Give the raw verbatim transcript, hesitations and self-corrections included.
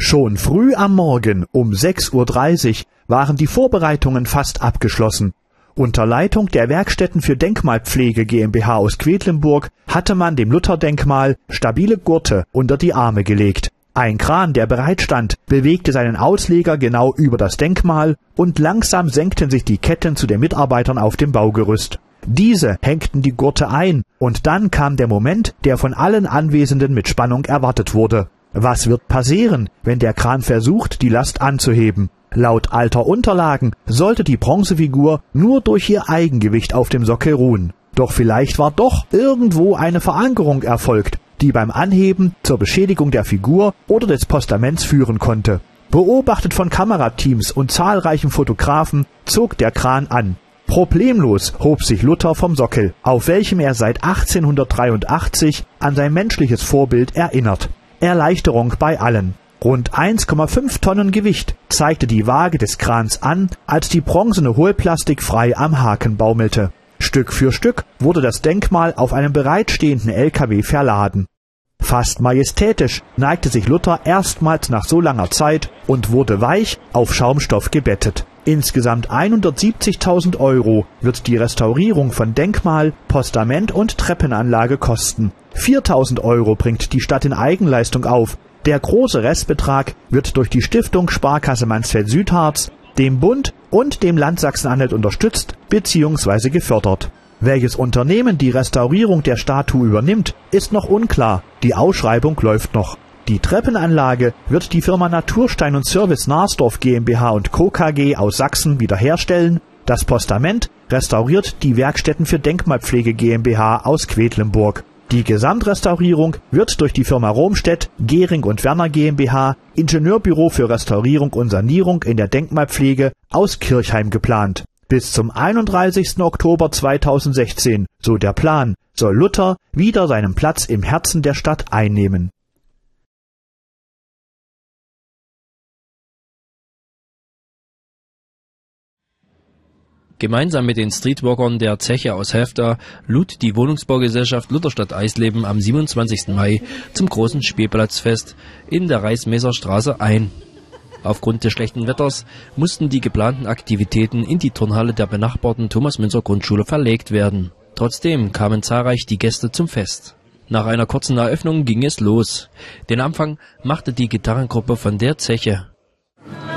Schon früh am Morgen um sechs Uhr dreißig waren die Vorbereitungen fast abgeschlossen. Unter Leitung der Werkstätten für Denkmalpflege GmbH aus Quedlinburg hatte man dem Lutherdenkmal stabile Gurte unter die Arme gelegt. Ein Kran, der bereitstand, bewegte seinen Ausleger genau über das Denkmal und langsam senkten sich die Ketten zu den Mitarbeitern auf dem Baugerüst. Diese hängten die Gurte ein und dann kam der Moment, der von allen Anwesenden mit Spannung erwartet wurde. Was wird passieren, wenn der Kran versucht, die Last anzuheben? Laut alter Unterlagen sollte die Bronzefigur nur durch ihr Eigengewicht auf dem Sockel ruhen. Doch vielleicht war doch irgendwo eine Verankerung erfolgt, die beim Anheben zur Beschädigung der Figur oder des Postaments führen konnte. Beobachtet von Kamerateams und zahlreichen Fotografen zog der Kran an. Problemlos hob sich Luther vom Sockel, auf welchem er seit achtzehnhundertdreiundachtzig an sein menschliches Vorbild erinnert. Erleichterung bei allen. Rund eins Komma fünf Tonnen Gewicht zeigte die Waage des Krans an, als die bronzene Hohlplastik frei am Haken baumelte. Stück für Stück wurde das Denkmal auf einem bereitstehenden L K W verladen. Fast majestätisch neigte sich Luther erstmals nach so langer Zeit und wurde weich auf Schaumstoff gebettet. Insgesamt hundertsiebzigtausend Euro wird die Restaurierung von Denkmal, Postament und Treppenanlage kosten. viertausend Euro bringt die Stadt in Eigenleistung auf. Der große Restbetrag wird durch die Stiftung Sparkasse Mansfeld-Südharz, dem Bund und dem Land Sachsen-Anhalt unterstützt bzw. gefördert. Welches Unternehmen die Restaurierung der Statue übernimmt, ist noch unklar. Die Ausschreibung läuft noch. Die Treppenanlage wird die Firma Naturstein und Service Narsdorf GmbH und Co. K G aus Sachsen wiederherstellen. Das Postament restauriert die Werkstätten für Denkmalpflege GmbH aus Quedlinburg. Die Gesamtrestaurierung wird durch die Firma Romstedt, Gehring und Werner GmbH, Ingenieurbüro für Restaurierung und Sanierung in der Denkmalpflege aus Kirchheim geplant. Bis zum einunddreißigsten Oktober zweitausendsechzehn, so der Plan, soll Luther wieder seinen Platz im Herzen der Stadt einnehmen. Gemeinsam mit den Streetwalkern der Zeche aus Helfta lud die Wohnungsbaugesellschaft Lutherstadt Eisleben am siebenundzwanzigsten Mai zum großen Spielplatzfest in der Reismesserstraße ein. Aufgrund des schlechten Wetters mussten die geplanten Aktivitäten in die Turnhalle der benachbarten Thomas-Münzer-Grundschule verlegt werden. Trotzdem kamen zahlreich die Gäste zum Fest. Nach einer kurzen Eröffnung ging es los. Den Anfang machte die Gitarrengruppe von der Zeche.